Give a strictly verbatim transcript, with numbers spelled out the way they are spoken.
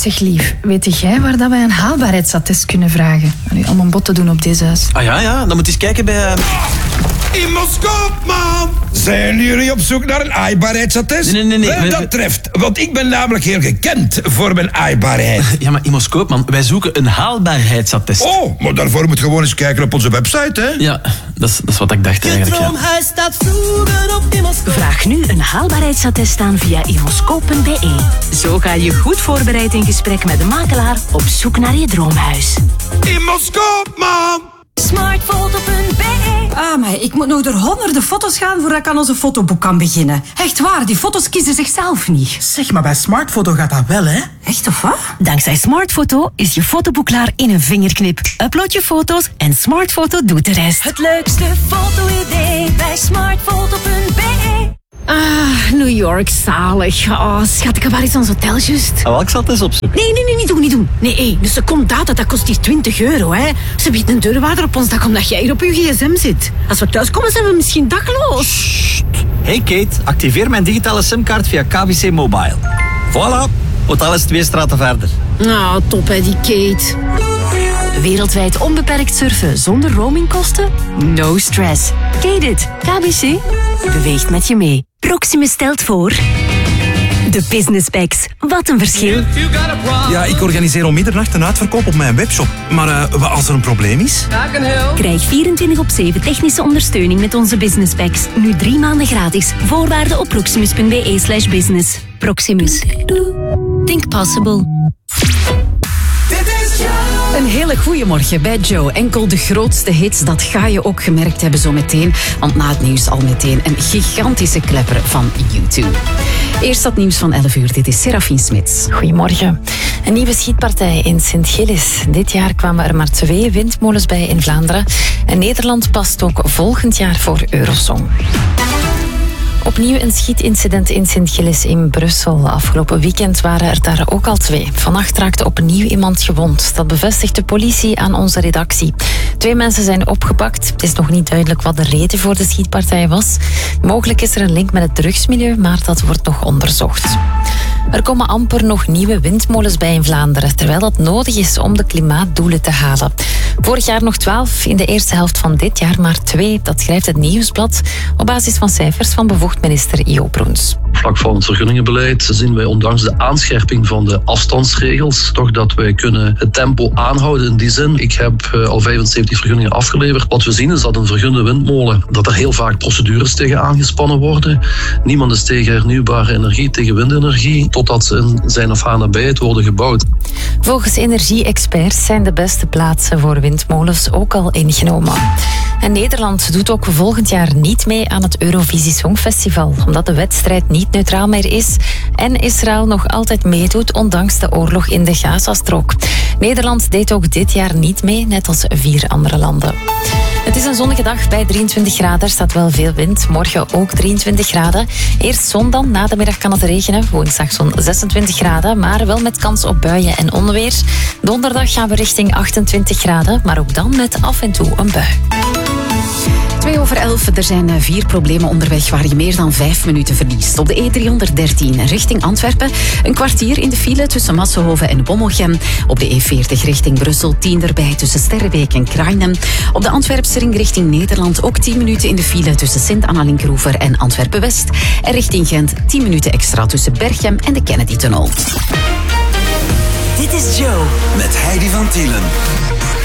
Zeg lief, weet jij waar dat wij een haalbaarheidsattest kunnen vragen? Allee, om een bod te doen op deze huis. Ah ja, ja, dan moet je eens kijken bij... Uh... Immoskoopman! Zijn jullie op zoek naar een aaibaarheidsattest? Nee, nee, nee. nee. Wel, dat treft, want ik ben namelijk heel gekend voor mijn aaibaarheid. Ja, maar Immoskoopman, wij zoeken een haalbaarheidsattest. Oh, maar daarvoor moet je gewoon eens kijken op onze website, hè? Ja, dat is, dat is wat ik dacht eigenlijk, ja. Staat vroeger op Immoscoop. Vraag nu een haalbaarheidsattest aan via immoscoop punt b e. Zo ga je goed voorbereid in gesprek met de makelaar op zoek naar je droomhuis. Immoskoopman! smartfoto punt b e. Ah, maar ik moet nog door honderden foto's gaan voordat ik aan onze fotoboek kan beginnen. Echt waar, die foto's kiezen zichzelf niet. Zeg, maar bij Smartfoto gaat dat wel, hè? Echt of wat? Dankzij Smartfoto is je fotoboek klaar in een vingerknip. Upload je foto's en Smartfoto doet de rest. Het leukste foto-idee bij smartfoto punt b e. Ah, New York, zalig. Oh, schat, ik heb waar is ons hotel juist? Ah, wel, ik zal het eens opzoeken. Nee, nee, nee, niet doen, niet doen. Nee, hé, een seconde data, dat kost hier twintig euro, hè. Ze biedt een deurwaarder op ons dak omdat jij hier op je gsm zit. Als we thuiskomen, zijn we misschien dakloos. Hey Kate, activeer mijn digitale simkaart via K B C Mobile. Voilà, hotel is twee straten verder. Nou, top hè, die Kate. Wereldwijd onbeperkt surfen zonder roamingkosten? No stress. Kate it. K B C beweegt met je mee. Proximus stelt voor... De Business Packs. Wat een verschil. Ja, ik organiseer om middernacht een uitverkoop op mijn webshop. Maar uh, wat als er een probleem is? Krijg vierentwintig op zeven technische ondersteuning met onze Business Packs. Nu drie maanden gratis. Voorwaarden op proximus punt b e slash business. Proximus. Think possible. Een hele goeie morgen bij Joe. Enkel de grootste hits, dat ga je ook gemerkt hebben zo meteen. Want na het nieuws al meteen een gigantische klepper van U twee. Eerst dat nieuws van elf uur. Dit is Serafine Smits. Goedemorgen. Een nieuwe schietpartij in Sint-Gillis. Dit jaar kwamen er maar twee windmolens bij in Vlaanderen. En Nederland past ook volgend jaar voor Eurosong. Opnieuw een schietincident in Sint-Gillis in Brussel. Afgelopen weekend waren er daar ook al twee. Vannacht raakte opnieuw iemand gewond. Dat bevestigt de politie aan onze redactie. Twee mensen zijn opgepakt. Het is nog niet duidelijk wat de reden voor de schietpartij was. Mogelijk is er een link met het drugsmilieu, maar dat wordt nog onderzocht. Er komen amper nog nieuwe windmolens bij in Vlaanderen, terwijl dat nodig is om de klimaatdoelen te halen. Vorig jaar nog twaalf, in de eerste helft van dit jaar maar twee. Dat schrijft het Nieuwsblad op basis van cijfers van bevoegd minister Jo Broens. Vlak van het vergunningenbeleid zien wij ondanks de aanscherping van de afstandsregels toch dat wij kunnen het tempo aanhouden in die zin. Ik heb uh, al vijfenzeventig vergunningen afgeleverd. Wat we zien is dat een vergunde windmolen, dat er heel vaak procedures tegen aangespannen worden. Niemand is tegen hernieuwbare energie, tegen windenergie, totdat ze in zijn of haar nabijheid worden gebouwd. Volgens energie-experts zijn de beste plaatsen voor windmolens ook al ingenomen. En Nederland doet ook volgend jaar niet mee aan het Eurovisie Songfestival, omdat de wedstrijd niet neutraal meer is en Israël nog altijd meedoet ondanks de oorlog in de Gazastrook. Nederland deed ook dit jaar niet mee, net als vier andere landen. Het is een zonnige dag bij drieëntwintig graden. Er staat wel veel wind. Morgen ook drieëntwintig graden. Eerst zon dan. Na de middag kan het regenen. Woensdag zo'n zesentwintig graden. Maar wel met kans op buien en onweer. Donderdag gaan we richting achtentwintig graden. Maar ook dan met af en toe een bui. Twee over elf. Er zijn vier problemen onderweg waar je meer dan vijf minuten verliest. Op de E driehonderddertien richting Antwerpen. Een kwartier in de file tussen Massenhoven en Bommelgem. Op de E veertig richting Brussel. tien erbij tussen Sterrenbeek en Kruinen. Op de Antwerpse ring richting Nederland. Ook tien minuten in de file tussen Sint-Anna-Linkroever en Antwerpen-West. En richting Gent tien minuten extra tussen Berchem en de Kennedy-tunnel. Dit is Joe. Met Heidi van Tielen.